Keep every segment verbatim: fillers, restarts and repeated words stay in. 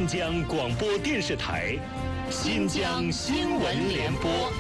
新疆广播电视台新疆新闻联播。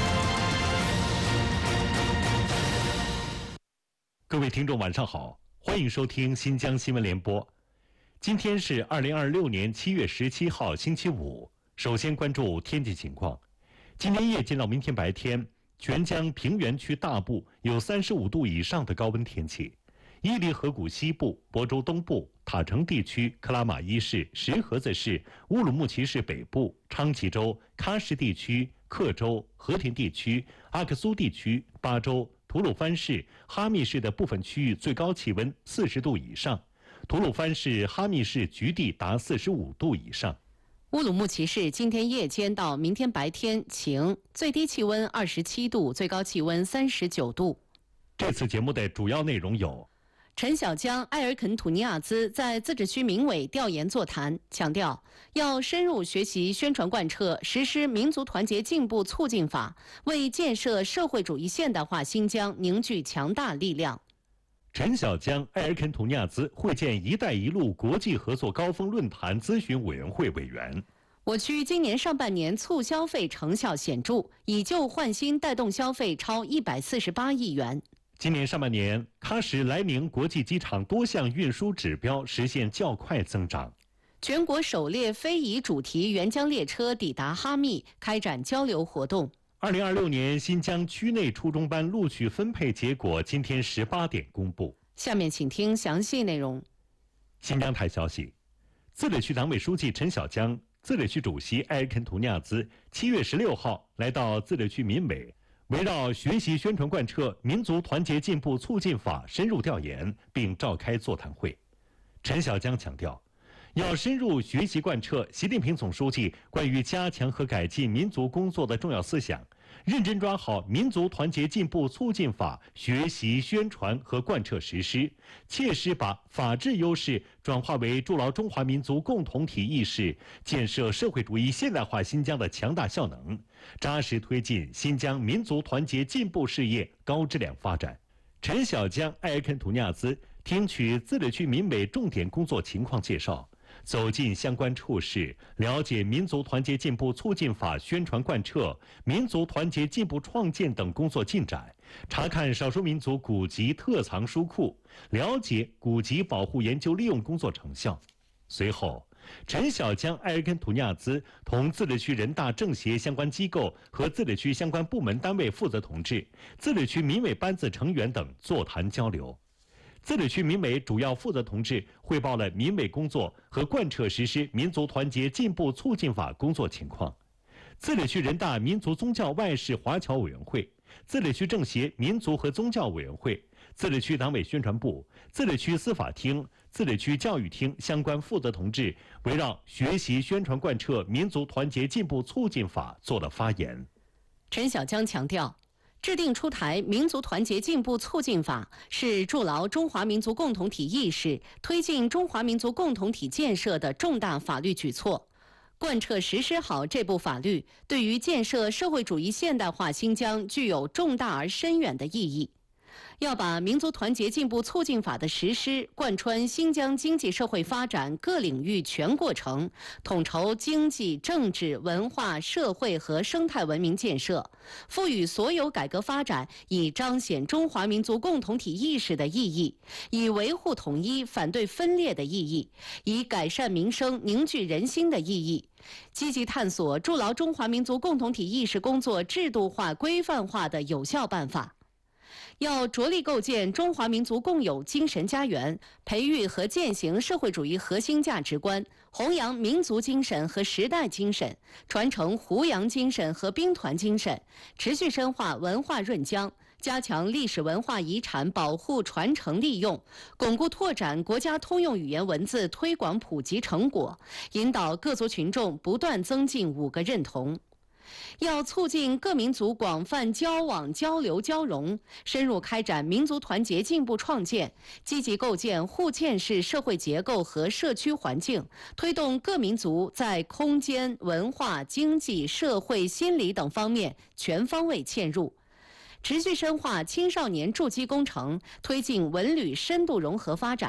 各位听众晚上好，欢迎收听新疆新闻联播。今天是二零二六年七月十七号星期五。首先关注天气情况。今天夜间到明天白天，全疆平原区大部有三十五度以上的高温天气。伊犁河谷西部、亳州东部、塔城地区、克拉玛依市、石河子市、乌鲁木齐市北部、昌吉州、喀什地区、克州、和田地区、阿克苏地区、巴州、吐鲁番市、哈密市的部分区域最高气温四十度以上，吐鲁番市、哈密市局地达四十五度以上。 乌鲁木齐市今天夜间到明天白天晴，最低气温二十七度，最高气温三十九度。 这次节目的主要内容有： 陈小江、埃尔肯土尼亚兹在自治区民委调研座谈，强调要深入学习宣传贯彻实施民族团结进步促进法，为建设社会主义现代化新疆凝聚强大力量。 陈小江、埃尔肯土尼亚兹会见“一带一路”国际合作高峰论坛咨询委员会委员。 我区今年上半年促消费成效显著，以旧换新带动消费超一百四十八亿元。 今年上半年，喀什莱宁国际机场多项运输指标实现较快增长。 全国首列非遗主题援疆列车抵达哈密，开展交流活动。 二零二六年新疆区内初中班录取分配结果今天十八点公布。 下面请听详细内容。 新疆台消息，自治区党委书记陈小江、自治区主席埃尔肯土尼亚兹七月十六号来到自治区民委，围绕学习宣传贯彻民族团结进步促进法深入调研，并召开座谈会。陈小江强调，要深入学习贯彻习近平总书记关于加强和改进民族工作的重要思想，认真抓好民族团结进步促进法学习宣传和贯彻实施，切实把法治优势转化为筑牢中华民族共同体意识、建设社会主义现代化新疆的强大效能，扎实推进新疆民族团结进步事业高质量发展。陈小江、埃尔肯土尼亚兹听取自治区民委重点工作情况介绍，走进相关处室，了解民族团结进步促进法宣传贯彻、民族团结进步创建等工作进展，查看少数民族古籍特藏书库，了解古籍保护研究利用工作成效。随后，陈小江、埃尔肯土尼亚兹同自治区人大政协相关机构和自治区相关部门单位负责同志、自治区民委班子成员等座谈交流。自治区民委主要负责同志汇报了民委工作和贯彻实施民族团结进步促进法工作情况。自治区人大民族宗教外事华侨委员会、自治区政协民族和宗教委员会、自治区党委宣传部、自治区司法厅、自治区教育厅相关负责同志围绕学习宣传贯彻民族团结进步促进法做了发言。 陈小江强调，制定出台民族团结进步促进法是筑牢中华民族共同体意识、推进中华民族共同体建设的重大法律举措。贯彻实施好这部法律，对于建设社会主义现代化新疆具有重大而深远的意义。要把民族团结进步促进法的实施贯穿新疆经济社会发展各领域全过程，统筹经济、政治、文化、社会和生态文明建设，赋予所有改革发展以彰显中华民族共同体意识的意义，以维护统一、反对分裂的意义，以改善民生、凝聚人心的意义，积极探索筑牢中华民族共同体意识工作制度化、规范化的有效办法。要着力构建中华民族共有精神家园，培育和践行社会主义核心价值观，弘扬民族精神和时代精神，传承胡杨精神和兵团精神，持续深化文化润疆，加强历史文化遗产保护传承利用，巩固拓展国家通用语言文字推广普及成果，引导各族群众不断增进五个认同。要促进各民族广泛交往、交流、交融，深入开展民族团结进步创建，积极构建互嵌式社会结构和社区环境，推动各民族在空间、文化、经济、社会、心理等方面全方位嵌入。持续深化青少年筑基工程，推进文旅深度融合发展，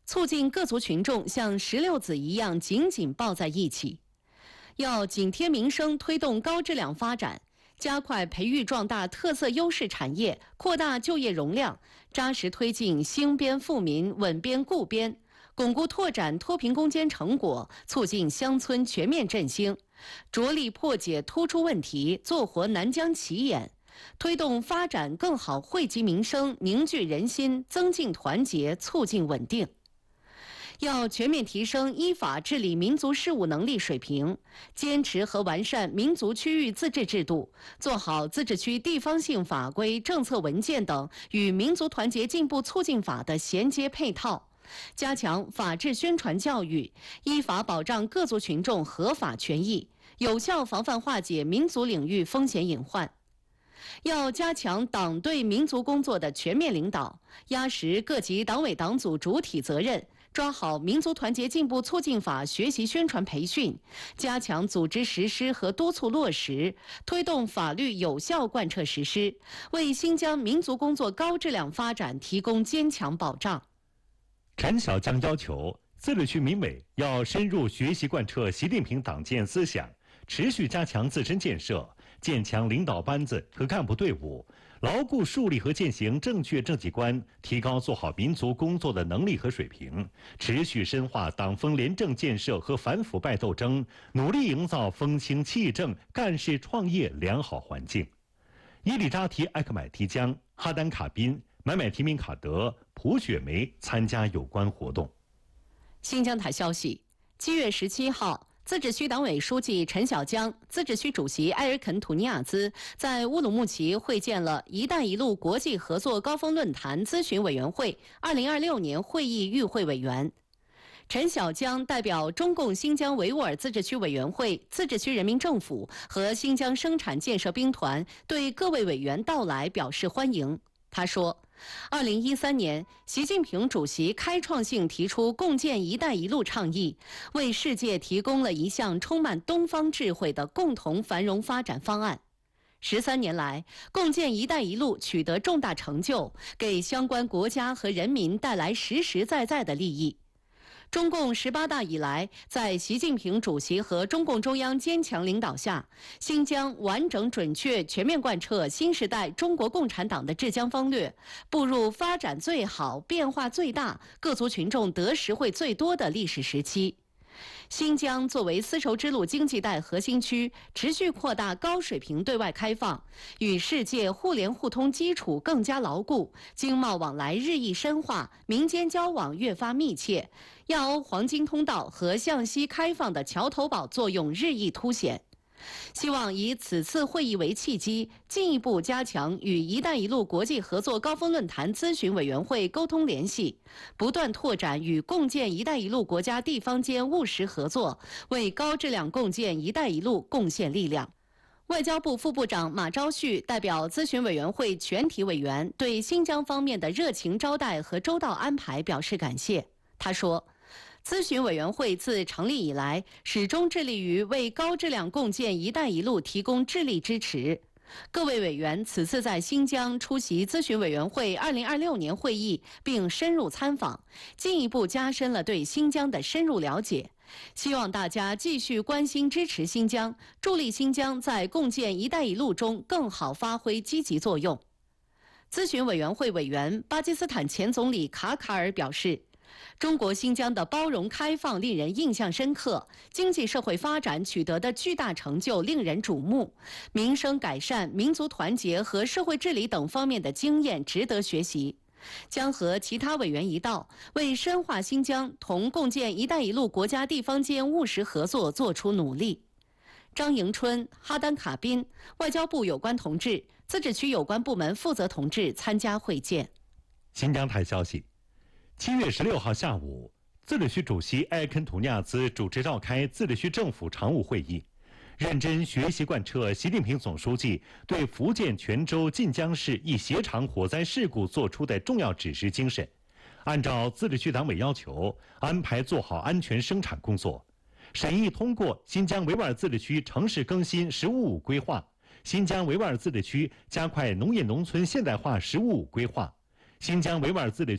促进各族群众像石榴籽一样紧紧抱在一起。要紧贴民生，推动高质量发展，加快培育壮大特色优势产业，扩大就业容量，扎实推进兴边富民、稳边固边，巩固拓展脱贫攻坚成果，促进乡村全面振兴，着力破解突出问题，做活南疆起眼，推动发展更好惠及民生，凝聚人心，增进团结，促进稳定。要全面提升依法治理民族事务能力水平，坚持和完善民族区域自治制度，做好自治区地方性法规、政策文件等与民族团结进步促进法的衔接配套，加强法治宣传教育，依法保障各族群众合法权益，有效防范化解民族领域风险隐患。要加强党对民族工作的全面领导，压实各级党委党组主体责任，抓好民族团结进步促进法学习宣传培训，加强组织实施和督促落实，推动法律有效贯彻实施，为新疆民族工作高质量发展提供坚强保障。 陈小江要求自治区民委要深入学习贯彻习近平党建思想，持续加强自身建设，建强领导班子和干部队伍，牢固树立和践行正确政绩观，提高做好民族工作的能力和水平，持续深化党风廉政建设和反腐败斗争，努力营造风清气正、干事创业良好环境。伊里扎提艾克买提江、哈丹卡宾、买买提明卡德、蒲雪梅参加有关活动。 新疆台消息，七月十七号。自治区党委书记陈小江、自治区主席埃尔肯·图尼亚兹在乌鲁木齐会见了“一带一路”国际合作高峰论坛咨询委员会二零二六年会议与会委员。陈小江代表中共新疆维吾尔自治区委员会、自治区人民政府和新疆生产建设兵团对各位委员到来表示欢迎。他说，二零一三年，习近平主席开创性提出共建“一带一路”倡议，为世界提供了一项充满东方智慧的共同繁荣发展方案。十三年来，共建“一带一路”取得重大成就，给相关国家和人民带来实实在在的利益。中共十八大以来，在习近平主席和中共中央坚强领导下，新疆完整准确全面贯彻新时代中国共产党的治疆方略，步入发展最好、变化最大、各族群众得实惠最多的历史时期。新疆作为丝绸之路经济带核心区，持续扩大高水平对外开放，与世界互联互通基础更加牢固，经贸往来日益深化，民间交往越发密切，亚欧黄金通道和向西开放的桥头堡作用日益凸显。希望以此次会议为契机，进一步加强与“一带一路”国际合作高峰论坛咨询委员会沟通联系，不断拓展与共建“一带一路”国家地方间务实合作，为高质量共建“一带一路”贡献力量。外交部副部长马朝旭代表咨询委员会全体委员对新疆方面的热情招待和周到安排表示感谢。他说，咨询委员会自成立以来，始终致力于为高质量共建“一带一路”提供智力支持。各位委员此次在新疆出席咨询委员会二零二六年会议，并深入参访，进一步加深了对新疆的深入了解。希望大家继续关心支持新疆，助力新疆在共建“一带一路”中更好发挥积极作用。咨询委员会委员巴基斯坦前总理卡卡尔表示，中国新疆的包容开放令人印象深刻，经济社会发展取得的巨大成就令人瞩目，民生改善、民族团结和社会治理等方面的经验值得学习，将和其他委员一道，为深化新疆同共建“一带一路”国家地方间务实合作做出努力。张迎春、哈丹卡宾、外交部有关同志、自治区有关部门负责同志参加会见。 新疆台消息，七月十六号下午，自治区主席埃肯图尼亚兹主持召开自治区政府常务会议，认真学习贯彻习近平总书记对福建泉州晋江市一鞋厂火灾事故作出的重要指示精神，按照自治区党委要求，安排做好安全生产工作，审议通过新疆维吾尔自治区城市更新“十五五”规划，新疆维吾尔自治区加快农业农村现代化“十五五”规划，新疆维吾尔自治区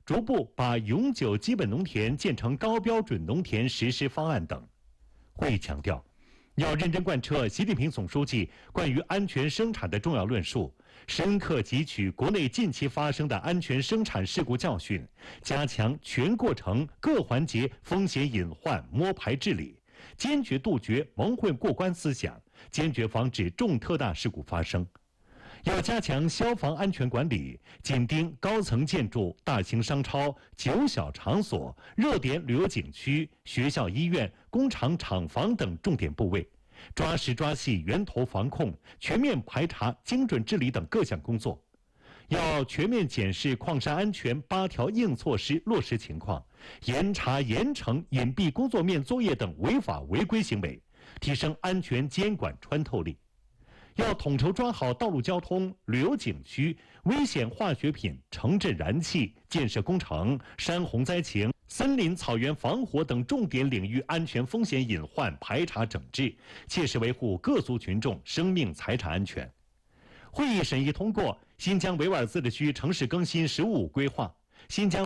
逐步把永久基本农田建成高标准农田实施方案等。会议强调，要认真贯彻习近平总书记关于安全生产的重要论述，深刻汲取国内近期发生的安全生产事故教训，加强全过程各环节风险隐患摸排治理，坚决杜绝蒙混过关思想，坚决防止重特大事故发生。要加强消防安全管理，紧盯高层建筑、大型商超、九小场所、热点旅游景区、学校、医院、工厂、厂房等重点部位，抓实抓细源头防控，全面排查精准治理等各项工作。要全面检视矿山安全八条硬措施落实情况，严查严惩隐蔽工作面作业等违法违规行为，提升安全监管穿透力。要统筹抓好道路交通、旅游景区、危险化学品、城镇燃气、建设工程、山洪灾情、森林草原防火等重点领域安全风险隐患排查整治，切实维护各族群众生命财产安全。会议审议通过新疆维吾尔自治区城市更新“十五五”规划，新疆